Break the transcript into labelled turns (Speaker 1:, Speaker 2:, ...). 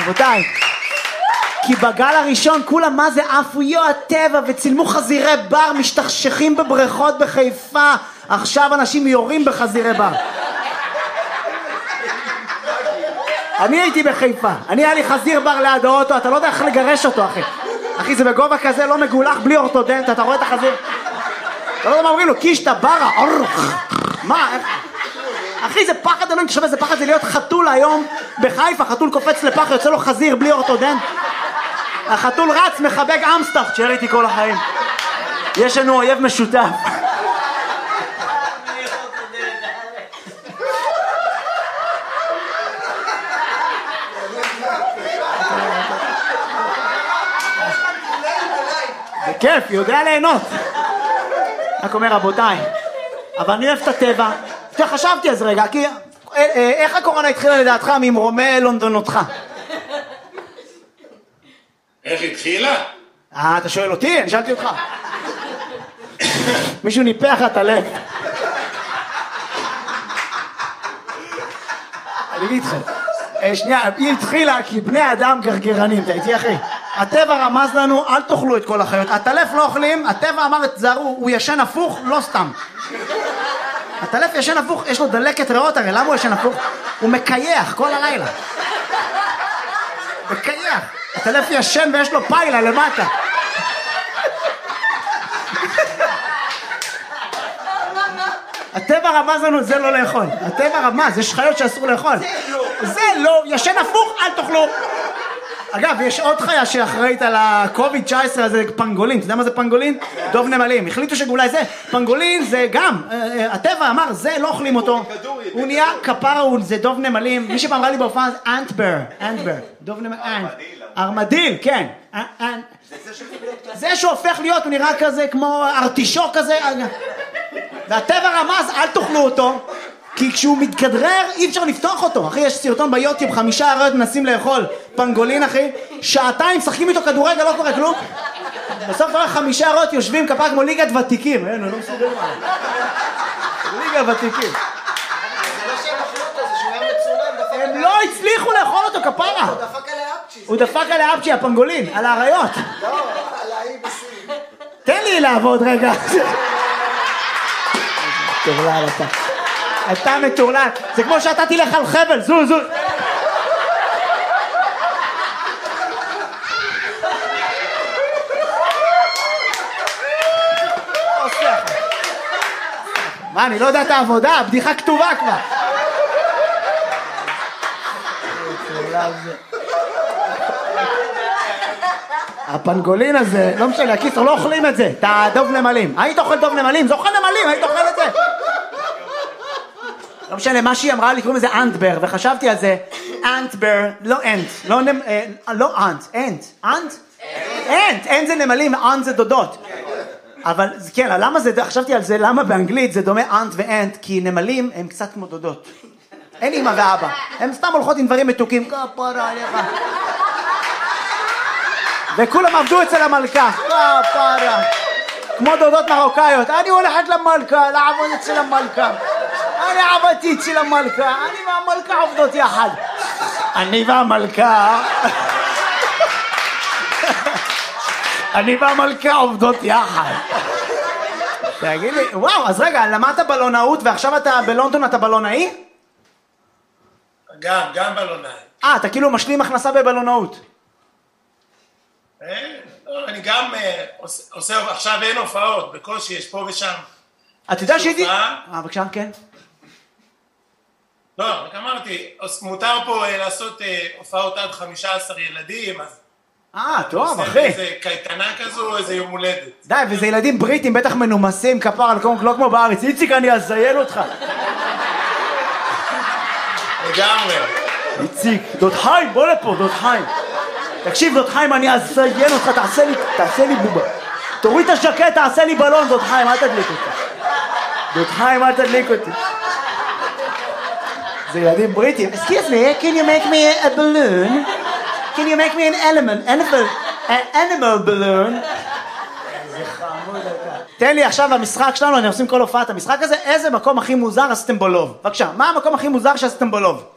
Speaker 1: רבותיי, כי בגל הראשון כולם מה זה עפו הטבע וצילמו חזירי בר משתכשכים בבריכות בחיפה. עכשיו אנשים יורים בחזירי בר. אני הייתי בחיפה, היה לי חזיר בר ליד האוטו, אתה לא יודע איך לגרש אותו אחי. אחי זה בגובה כזה לא מגולח בלי אורתודנט, אתה רואה את החזיר? אתה לא יודע מה אומרים לו, קישטה ברה, מה? אחי זה פחד אלוהים, תשמע זה פחד, זה להיות חתול היום בחיפה, חתול קופץ לפח, יוצא לו חזיר בלי אורתודנט. החתול רץ, מחבק אמסטח, תשאר איתי כל החיים. יש לנו אויב משותף. זה כיף, יודע ליהנות. רק אומר רבותיי, אבל אני אוהב את הטבע. חשבתי אז רגע, כי איך הקורונה התחילה לדעתך ממרומי לונדונותך?
Speaker 2: איך התחילה?
Speaker 1: אתה שואל אותי? אני שאלתי אותך. מישהו ניפח את הלב. אני אגיד לך, שנייה, היא התחילה כי בני אדם גרגרנים, אתה איתי אחי? הטבע רמז לנו, אל תאכלו את כל החיות. הטלף לא אוכלים, הטבע אמר, תזהרו, הוא ישן הפוך, לא סתם. הטלף ישן הפוך, יש לו דלקת ריאות, הרי למה הוא ישן הפוך? הוא מקייח כל הלילה. מקייח. הטלף ישן ויש לו פיילה למטה. הטבע רמז לנו, זה לא לאכול. הטבע רמז, יש חיות שאסור לאכול. זה לא, ישן הפוך, אל תאכלו. אגב, יש עוד חיה שאחראית על ה-COVID-19 הזה, פנגולין. אתה יודע מה זה פנגולין? דוב נמלים. החליטו שאולי זה, פנגולין זה גם, הטבע אמר, זה לא אוכלים אותו. הוא נהיה כפרה, זה דוב נמלים. מי שפעם ראה לי בהופעה זה אנטבר. דוב נמלים. ארמדיל, כן. זה שהופך להיות, הוא נראה כזה כמו ארטישוק כזה. והטבע רמז, אל תאכלו אותו. כי כשהוא מתכדרר אי אפשר לפתוח אותו. אחי, יש סרטון ביוטיוב, 5 אריות מנסים לאכול פנגולין אחי, שעתיים שחקים איתו כדורגל, לא קורה כלום. בסוף תראה 5 אריות יושבים כפה כמו ליגת ותיקים. אין, לא מסוגל מה. ליגת ותיקים.
Speaker 3: זה לא שהם אכלו אותו, זה שהוא היה מצולם.
Speaker 1: הם לא הצליחו לאכול אותו כפרה.
Speaker 3: הוא דפק על האפצ'י.
Speaker 1: הוא דפק על האפצ'י, הפנגולין, על האריות.
Speaker 3: לא, על האי בסין.
Speaker 1: תן לי לעבוד רגע. טורלל אתה. אתה מטורלל. זה כמו שאתה תלך על חבל, זו. מה, אני לא יודע את העבודה, הבדיחה כתובה כבר. הפנגולין הזה, לא משנה, הקיצר, לא אוכלים את זה, את הדוב נמלים. היית אוכל דוב נמלים? זה אוכל נמלים, היית אוכל את זה. לא משנה, מה שהיא אמרה לי, קוראים לזה אנטבר, וחשבתי על זה, אנטבר, לא אנט, לא אנט, אנט זה נמלים, אנט זה דודות. אבל כן, למה זה, חשבתי על זה, למה באנגלית זה דומה אנט ואנט, כי נמלים הם קצת כמו דודות. אין אמא ואבא, הם סתם הולכות עם דברים מתוקים, כפרה עליך. וכולם עבדו אצל המלכה, כפרה. כמו דודות מרוקאיות, אני הולכת למלכה, לעבוד אצל המלכה. אני עבדתי אצל המלכה, אני והמלכה עובדות יחד. אני והמלכה עובדות יחד. תגיד לי, וואו, אז רגע, למדת בלונאות ועכשיו אתה בלונדון, אתה בלונאי?
Speaker 2: גם בלונאי.
Speaker 1: אתה כאילו משלים הכנסה בבלונאות.
Speaker 2: אני גם עושה, עכשיו אין הופעות, בקושי יש פה ושם.
Speaker 1: אתה יודע שהייתי... בבקשה, כן.
Speaker 2: לא, רק אמרתי, מותר פה לעשות הופעות עד 15 ילדים, אז...
Speaker 1: טוב, אחי.
Speaker 2: איזה קייטנה כזו, איזה יום הולדת.
Speaker 1: די, וזה ילדים בריטים, בטח מנומסים, כפר, לא כמו בארץ. איציק, אני אזיין אותך.
Speaker 2: לגמרי.
Speaker 1: איציק, דוד חיים, בוא לפה, דוד חיים. תקשיב, דוד חיים, אני אזיין אותך, תעשה לי בובה. תוריד את השקט, תעשה לי בלון, דוד חיים, אל תדליק אותי. דוד חיים, אל תדליק אותי. זה ילדים בריטים. Excuse me, can you make me a balloon? Can you make me an animal balloon? איזה חמוד אתה. תן לי עכשיו המשחק שלנו, אני עושים כל הופעת המשחק הזה, איזה מקום הכי מוזר עשיתם בו לוב? בבקשה, מה המקום הכי מוזר שעשיתם בו לוב?